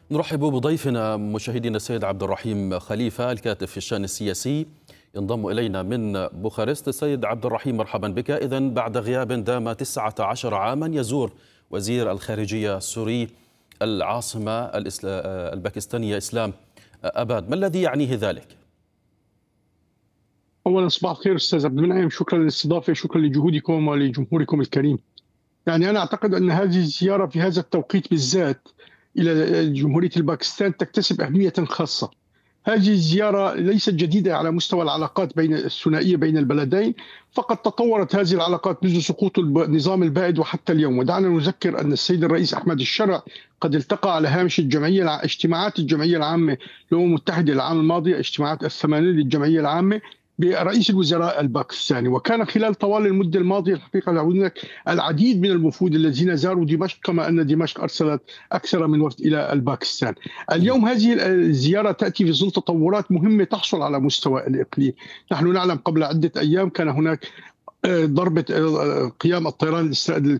نرحب بضيفنا مشاهدينا السيد عبد الرحيم خليفة الكاتب في الشأن السياسي ينضم إلينا من بوخارست. السيد عبد الرحيم مرحبا بك. إذن بعد غياب دام 19 عاما يزور وزير الخارجية السوري العاصمة الباكستانية إسلام أباد، ما الذي يعنيه ذلك؟ أولا صباح الخير أستاذ عبد المنعم، شكرا للاستضافة، شكرا لجهودكم ولجمهوركم الكريم. يعني أنا أعتقد أن هذه الزيارة في هذا التوقيت بالذات إلى جمهورية الباكستان تكتسب أهمية خاصة. هذه الزيارة ليست جديدة على مستوى العلاقات بين الثنائية بين البلدين، فقد تطورت هذه العلاقات منذ سقوط النظام البائد وحتى اليوم. ودعنا نذكر أن السيد الرئيس أحمد الشرع قد التقى على هامش اجتماعات الجمعية العامة للأمم المتحدة العام الماضي، اجتماعات الثمانية للجمعية العامة، برئيس الوزراء الباكستاني. وكان خلال طوال المدة الماضية الحقيقة هناك العديد من الوفود الذين زاروا دمشق، كما أن دمشق أرسلت أكثر من وفد إلى الباكستان. اليوم هذه الزيارة تأتي في ظل تطورات مهمة تحصل على مستوى الإقليم. نحن نعلم قبل عدة أيام كان هناك ضربة قيام الطيران